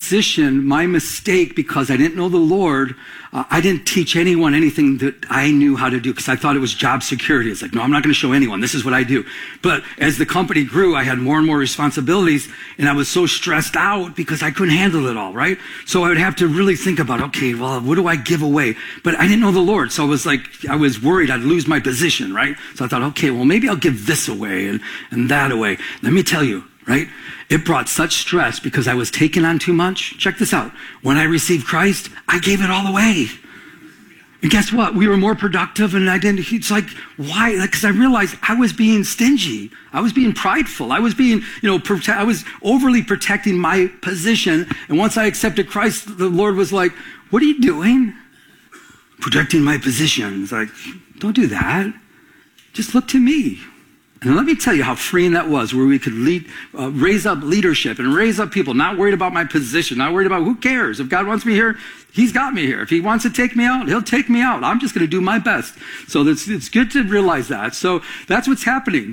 position, my mistake, because I didn't know the Lord, I didn't teach anyone anything that I knew how to do because I thought it was job security. It's like, no, I'm not going to show anyone. This is what I do. But as the company grew, I had more and more responsibilities, and I was so stressed out because I couldn't handle it all, right? So I would have to really think about, okay, well, what do I give away? But I didn't know the Lord, so I was worried I'd lose my position, right? So I thought, okay, well, maybe I'll give this away and that away. Let me tell you, right? It brought such stress because I was taking on too much. Check this out. When I received Christ, I gave it all away. And guess what? We were more productive, and it's like, why? Because I realized I was being stingy. I was being prideful. I was being, I was overly protecting my position. And once I accepted Christ, the Lord was like, what are you doing? Protecting my position. It's like, don't do that. Just look to me. And let me tell you how freeing that was, where we could raise up leadership and raise up people, not worried about my position, not worried about who cares. If God wants me here, he's got me here. If he wants to take me out, he'll take me out. I'm just going to do my best. So it's good to realize that. So that's what's happening.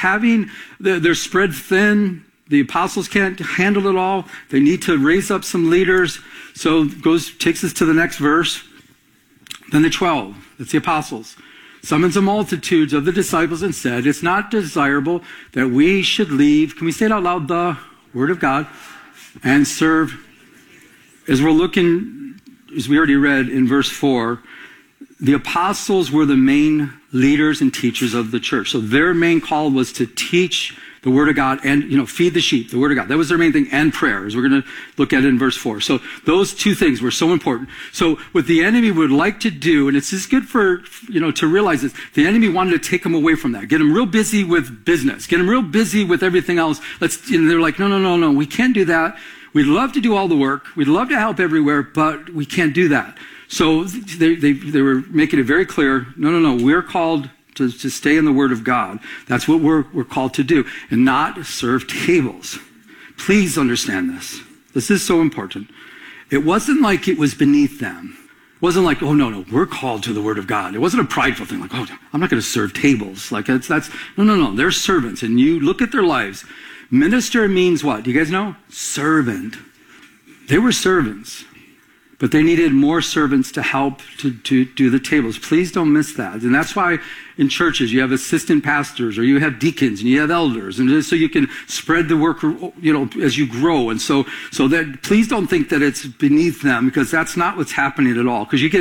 They're spread thin. The apostles can't handle it all. They need to raise up some leaders. So takes us to the next verse. Then the 12, that's the apostles, summons the multitudes of the disciples and said, it's not desirable that we should leave, can we say it out loud, the word of God, and serve. As we're looking, as we already read in verse 4, the apostles were the main leaders and teachers of the church. So their main call was to teach the word of God and, feed the sheep, the word of God. That was their main thing, and prayer, as we're going to look at it in verse 4. So those two things were so important. So what the enemy would like to do, and it's just good for, to realize this, the enemy wanted to take them away from that, get them real busy with business, get them real busy with everything else. They're like, no, we can't do that. We'd love to do all the work. We'd love to help everywhere, but we can't do that. So they were making it very clear, no, we're called to stay in the Word of God. That's what we're called to do, and not serve tables. Please understand this. This is so important. It wasn't like it was beneath them. It wasn't like, oh, no, we're called to the Word of God. It wasn't a prideful thing, like, oh, I'm not going to serve tables. Like, no, they're servants, and you look at their lives. Minister means what? Do you guys know? Servant. They were servants. But they needed more servants to help to do the tables. Please don't miss that. And that's why in churches you have assistant pastors, or you have deacons, and you have elders, and just so you can spread the work, as you grow. And so that, please don't think that it's beneath them, because that's not what's happening at all. Because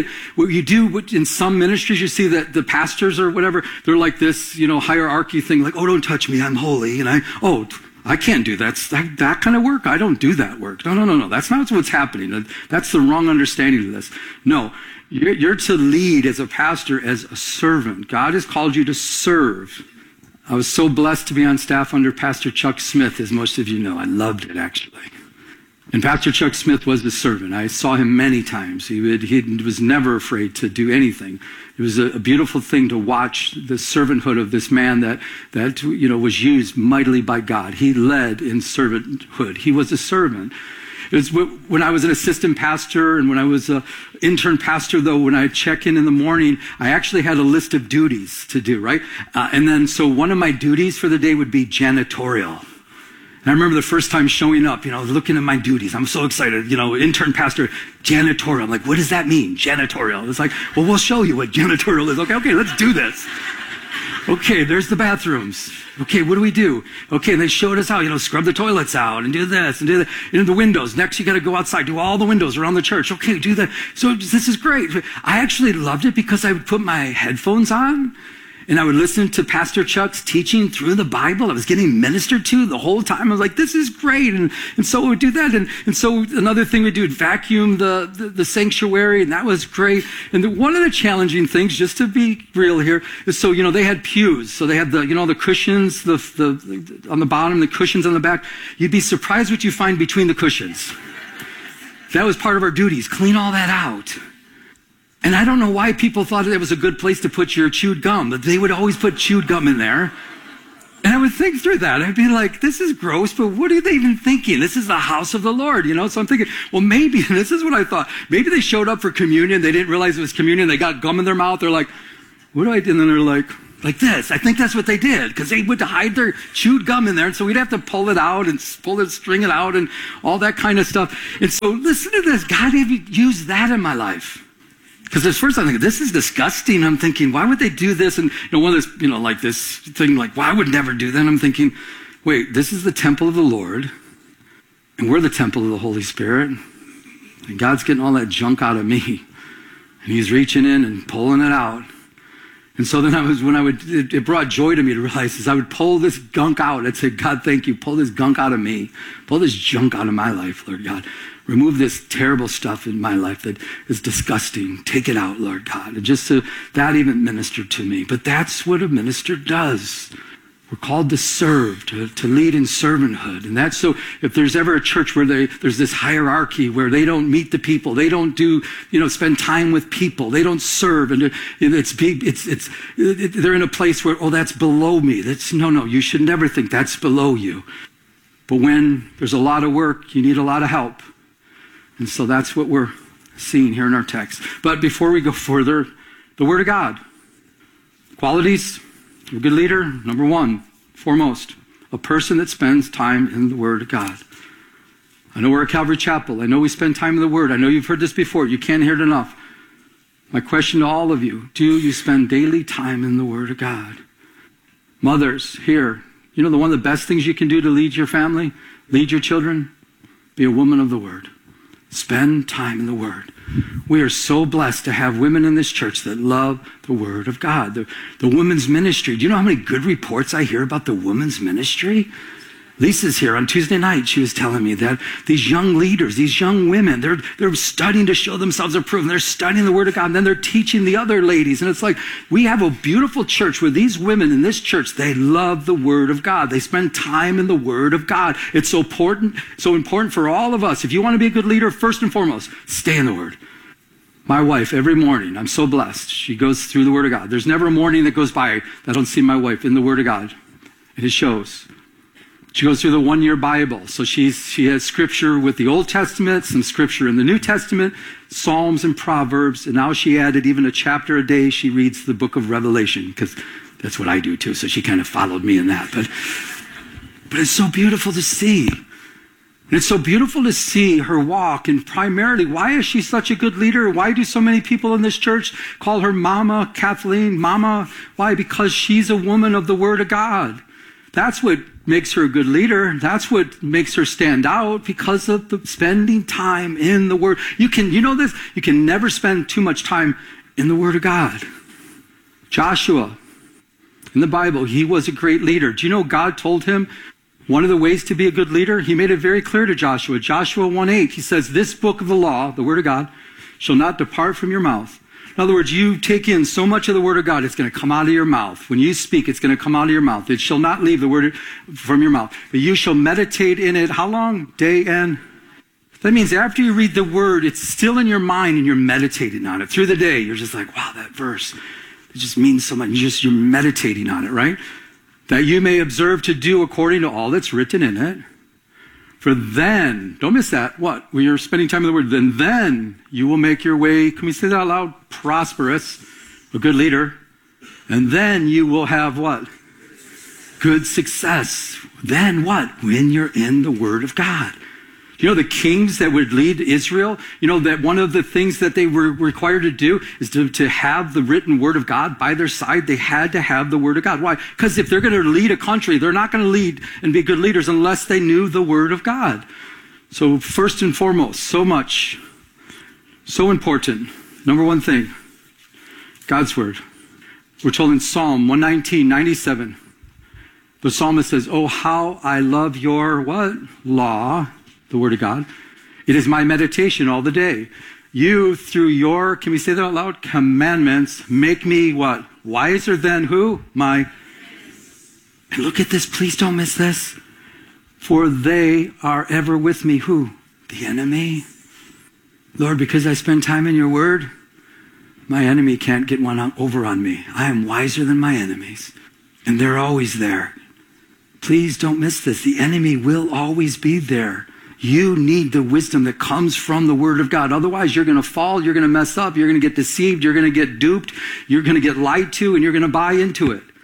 in some ministries, you see that the pastors or whatever, they're like this, hierarchy thing, like, oh, don't touch me, I'm holy, and I can't do that kind of work. I don't do that work. No. That's not what's happening. That's the wrong understanding of this. No, you're to lead as a pastor, as a servant. God has called you to serve. I was so blessed to be on staff under Pastor Chuck Smith, as most of you know. I loved it, actually. And Pastor Chuck Smith was a servant. I saw him many times. He was never afraid to do anything. It was a beautiful thing to watch the servanthood of this man that was used mightily by God. He led in servanthood. He was a servant. It was when I was an assistant pastor, and when I was an intern pastor, though, when I check in the morning, I actually had a list of duties to do, right? So one of my duties for the day would be janitorial. And I remember the first time showing up, looking at my duties. I'm so excited, intern pastor, janitorial. I'm like, what does that mean, janitorial? It's like, well, we'll show you what janitorial is. Okay, let's do this. Okay, there's the bathrooms. Okay, what do we do? Okay, and they showed us how, scrub the toilets out and do this and do that. The windows. Next, you got to go outside, do all the windows around the church. Okay, do that. So this is great. I actually loved it because I would put my headphones on, and I would listen to Pastor Chuck's teaching through the Bible. I was getting ministered to the whole time. I was like, this is great. And so we would do that. And so another thing we do would vacuum the sanctuary, and that was great. And one of the challenging things, just to be real here, is so, they had pews. So they had the cushions, on the bottom, the cushions on the back. You'd be surprised what you find between the cushions. That was part of our duties, clean all that out. And I don't know why people thought it was a good place to put your chewed gum, but they would always put chewed gum in there. And I would think through that. I'd be like, this is gross, but what are they even thinking? This is the house of the Lord, So I'm thinking, well, maybe, and this is what I thought, maybe they showed up for communion, they didn't realize it was communion, they got gum in their mouth, they're like, what do I do? And then they're like, like this. I think that's what they did, because they would hide their chewed gum in there, and so we'd have to pull it out and string it out and all that kind of stuff. And so listen to this. God even used that in my life. Because at first I'm thinking, this is disgusting. I'm thinking, why would they do this? And one of this, like this thing, like, well, I would never do that. And I'm thinking, wait, this is the temple of the Lord, and we're the temple of the Holy Spirit, and God's getting all that junk out of me, and he's reaching in and pulling it out. And so then it brought joy to me to realize as I would pull this gunk out, I'd say, God, thank you. Pull this gunk out of me. Pull this junk out of my life, Lord God. Remove this terrible stuff in my life that is disgusting. Take it out, Lord God. And just so that even ministered to me. But that's what a minister does. We're called to serve, to lead in servanthood. And that's so if there's ever a church where there's this hierarchy where they don't meet the people, they don't spend time with people, they don't serve, and they're in a place where, oh, that's below me. No, you should never think that's below you. But when there's a lot of work, you need a lot of help. And so that's what we're seeing here in our text. But before we go further, the Word of God. Qualities of a good leader, number one, foremost, a person that spends time in the Word of God. I know we're at Calvary Chapel. I know we spend time in the Word. I know you've heard this before. You can't hear it enough. My question to all of you, do you spend daily time in the Word of God? Mothers, here, one of the best things you can do to lead your family, lead your children, be a woman of the Word. Spend time in the Word. We are so blessed to have women in this church that love the Word of God. The women's ministry. Do you know how many good reports I hear about the women's ministry? Lisa's here on Tuesday night. She was telling me that these young leaders, these young women, they're studying to show themselves approved. They're studying the Word of God, and then they're teaching the other ladies. And it's like, we have a beautiful church where these women in this church, they love the Word of God. They spend time in the Word of God. It's so important for all of us. If you want to be a good leader, first and foremost, stay in the Word. My wife, every morning, I'm so blessed. She goes through the Word of God. There's never a morning that goes by that I don't see my wife in the Word of God. And it shows. She goes through the one-year Bible. So she has scripture with the Old Testament, some scripture in the New Testament, Psalms and Proverbs, and now she added even a chapter a day. She reads the book of Revelation, because that's what I do too. So she kind of followed me in that. But it's so beautiful to see. And it's so beautiful to see her walk. And primarily, why is she such a good leader? Why do so many people in this church call her Mama Kathleen? Mama. Why? Because she's a woman of the Word of God. That's what makes her a good leader. That's what makes her stand out, because of the spending time in the Word. You can never spend too much time in the Word of God. Joshua, in the Bible, he was a great leader. Do you know God told him one of the ways to be a good leader? He made it very clear to Joshua. Joshua 1:8, he says, this book of the law, the Word of God, shall not depart from your mouth. In other words, you take in so much of the Word of God, it's going to come out of your mouth. When you speak, it's going to come out of your mouth. It shall not leave the Word from your mouth. But you shall meditate in it, how long? Day and... That means after you read the Word, it's still in your mind and you're meditating on it. Through the day, you're just like, wow, that verse, it just means so much. You're meditating on it, right? That you may observe to do according to all that's written in it. For then, don't miss that, what? When you're spending time in the Word, then you will make your way, can we say that out loud? Prosperous, a good leader. And then you will have what? Good success. Then what? When you're in the Word of God. The kings that would lead Israel, that one of the things that they were required to do is to have the written Word of God by their side. They had to have the Word of God. Why? Because if they're going to lead a country, they're not going to lead and be good leaders unless they knew the Word of God. So first and foremost, so much, so important. Number one thing, God's Word. We're told in Psalm 119:97, the psalmist says, oh, how I love your what? Law. The Word of God. It is my meditation all the day. You, through your, can we say that out loud? Commandments, make me what? Wiser than who? And look at this, please don't miss this. For they are ever with me. Who? The enemy. Lord, because I spend time in your Word, my enemy can't get one over on me. I am wiser than my enemies. And they're always there. Please don't miss this. The enemy will always be there. You need the wisdom that comes from the Word of God. Otherwise, you're going to fall, you're going to mess up, you're going to get deceived, you're going to get duped, you're going to get lied to, and you're going to buy into it.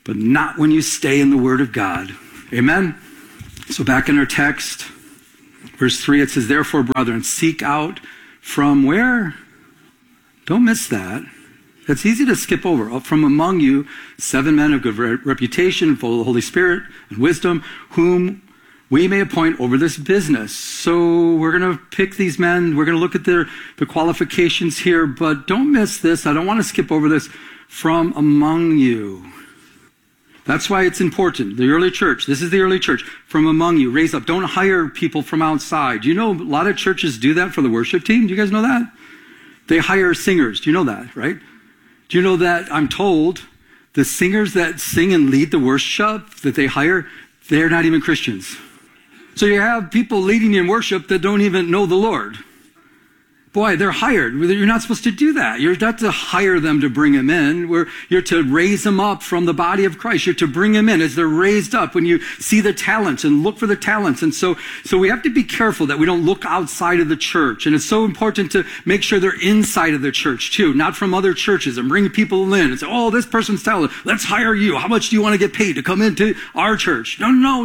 but not when you stay in the Word of God. Amen? So back in our text, verse 3, it says, therefore, brethren, seek out from where? Don't miss that. It's easy to skip over. From among you, 7 men of good reputation, full of the Holy Spirit and wisdom, whom we may appoint over this business. So we're going to pick these men. We're going to look at the qualifications here, but don't miss this. I don't want to skip over this. From among you. That's why it's important. The early church, this is the early church. From among you, raise up. Don't hire people from outside. You know, a lot of churches do that for the worship team. Do you guys know that? They hire singers. Do you know that, right? Do you know that I'm told the singers that sing and lead the worship that they hire, they're not even Christians. So you have people leading in worship that don't even know the Lord. Boy, they're hired. You're not supposed to do that. You're not to hire them to bring them in. You're to raise them up from the body of Christ. You're to bring them in as they're raised up when you see the talents and look for the talents. And so we have to be careful that we don't look outside of the church. And it's so important to make sure they're inside of the church too, not from other churches, and bring people in and say, oh, this person's talented. Let's hire you. How much do you want to get paid to come into our church?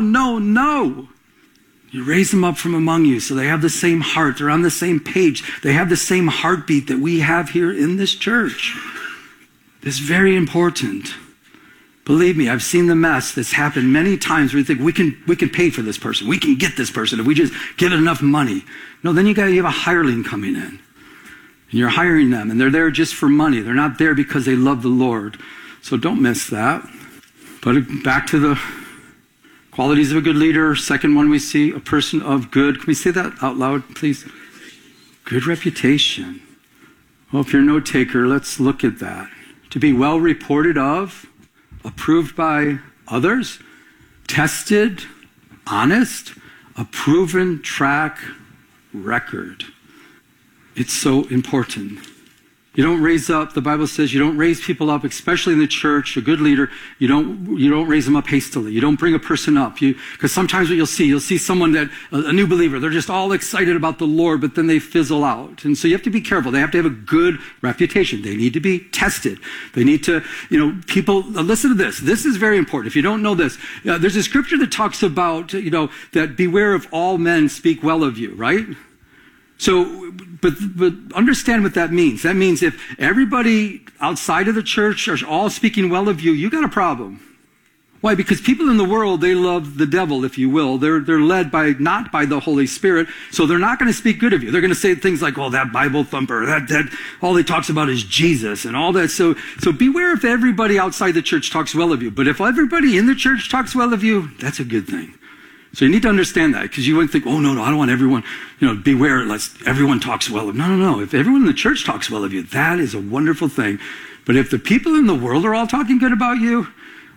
No. You raise them up from among you so they have the same heart. They're on the same page. They have the same heartbeat that we have here in this church. It's very important. Believe me, I've seen the mess that's happened many times where you think we can pay for this person. We can get this person if we just give it enough money. No, then you have a hireling coming in. And you're hiring them, and they're there just for money. They're not there because they love the Lord. So don't miss that. But back to the qualities of a good leader. Second one we see, a person of good. Can we say that out loud, please? Good reputation. Well, if you're a note taker, let's look at that. To be well reported of, approved by others, tested, honest, a proven track record. It's so important. You don't raise up, the Bible says, you don't raise people up, especially in the church, a good leader, you don't raise them up hastily. You don't bring a person up. Because sometimes what you'll see someone a new believer, they're just all excited about the Lord, but then they fizzle out. And so you have to be careful. They have to have a good reputation. They need to be tested. They need to, people, listen to this. This is very important. If you don't know this, there's a scripture that talks about, that beware of all men speak well of you, right? So, but understand what that means. That means if everybody outside of the church are all speaking well of you, you got a problem. Why? Because people in the world, they love the devil, if you will. They're led not by the Holy Spirit, so they're not going to speak good of you. They're going to say things like, well, that Bible thumper, that all he talks about is Jesus and all that. So beware if everybody outside the church talks well of you. But if everybody in the church talks well of you, that's a good thing. So you need to understand that, because you wouldn't think, oh, no, I don't want everyone, beware unless everyone talks well of you. No. If everyone in the church talks well of you, that is a wonderful thing. But if the people in the world are all talking good about you,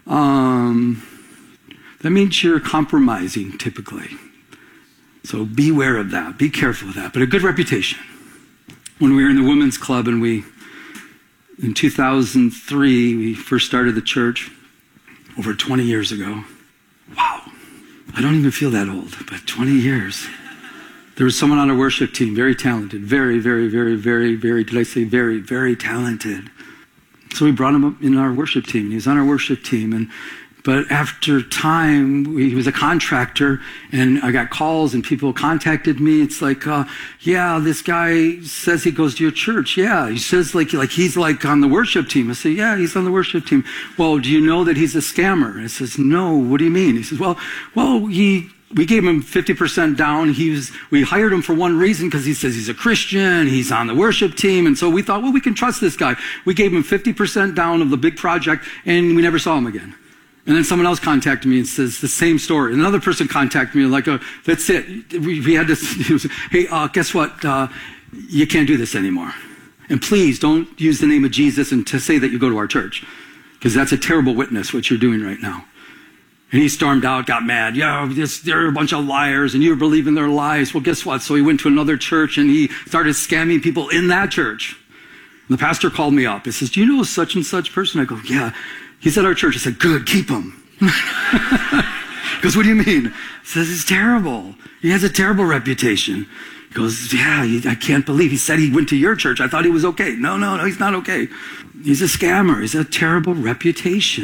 that means you're compromising typically. So beware of that. Be careful of that. But a good reputation. When we were in the women's club and in 2003, we first started the church over 20 years ago. Wow. I don't even feel that old, but 20 years. There was someone on our worship team, very talented, very, very, very, very, very, did I say very, very talented. So we brought him up in our worship team. He was on our worship team. But after time, he was a contractor, and I got calls and people contacted me. It's like, this guy says he goes to your church. Yeah, he says like he's like on the worship team. I say, yeah, he's on the worship team. Well, do you know that he's a scammer? And I says, no, what do you mean? He says, well, we gave him 50% down. We hired him for one reason, because he says he's a Christian, he's on the worship team. And so we thought, well, we can trust this guy. We gave him 50% down of the big project, and we never saw him again. And then someone else contacted me and says the same story. And another person contacted me like, that's it. We had this, hey, guess what? You can't do this anymore. And please don't use the name of Jesus and to say that you go to our church, because that's a terrible witness, what you're doing right now. And he stormed out, got mad. Yeah, they're a bunch of liars and you're believing their lies. Well, guess what? So he went to another church and he started scamming people in that church. And the pastor called me up. He says, do you know such and such person? I go, yeah. He's at our church. I said, good, keep him. He goes, what do you mean? He says, he's terrible. He has a terrible reputation. He goes, yeah, I can't believe. He said he went to your church. I thought he was okay. No, he's not okay. He's a scammer. He's a terrible reputation.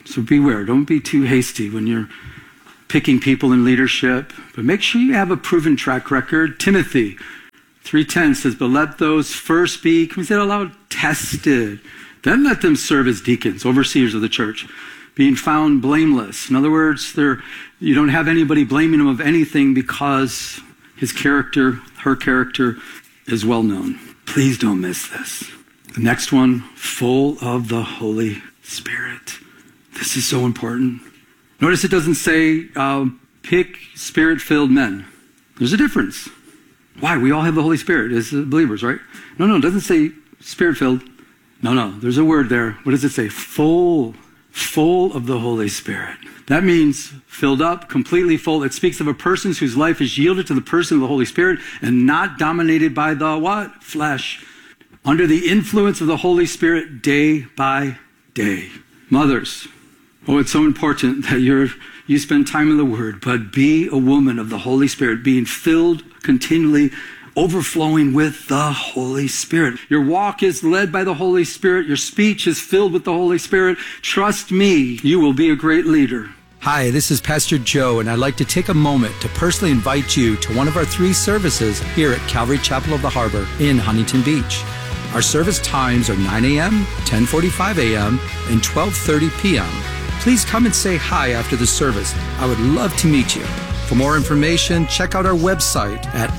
So beware. Don't be too hasty when you're picking people in leadership. But make sure you have a proven track record. Timothy 3:10 says, but let those first be, can we say it aloud? Tested. Then let them serve as deacons, overseers of the church, being found blameless. In other words, you don't have anybody blaming him of anything because his character, her character is well known. Please don't miss this. The next one, full of the Holy Spirit. This is so important. Notice it doesn't say pick Spirit-filled men. There's a difference. Why? We all have the Holy Spirit as believers, right? No, it doesn't say Spirit-filled. No, there's a word there. What does it say? Full of the Holy Spirit. That means filled up, completely full. It speaks of a person whose life is yielded to the person of the Holy Spirit and not dominated by the what? Flesh. Under the influence of the Holy Spirit day by day. Mothers, it's so important that you spend time in the Word, but be a woman of the Holy Spirit, being filled continually, overflowing with the Holy Spirit. Your walk is led by the Holy Spirit. Your speech is filled with the Holy Spirit. Trust me, you will be a great leader. Hi, this is Pastor Joe, and I'd like to take a moment to personally invite you to one of our 3 services here at Calvary Chapel of the Harbor in Huntington Beach. Our service times are 9 a.m., 10:45 a.m., and 12:30 p.m. Please come and say hi after the service. I would love to meet you. For more information, check out our website at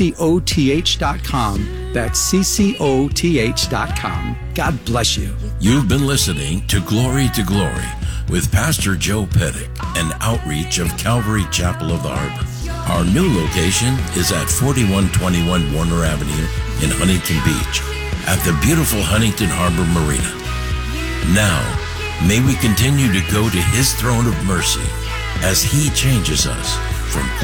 ccoth.com. That's ccoth.com. God bless you. You've been listening to Glory with Pastor Joe Pettick, an outreach of Calvary Chapel of the Harbor. Our new location is at 4121 Warner Avenue in Huntington Beach at the beautiful Huntington Harbor Marina. Now, may we continue to go to His throne of mercy as He changes us from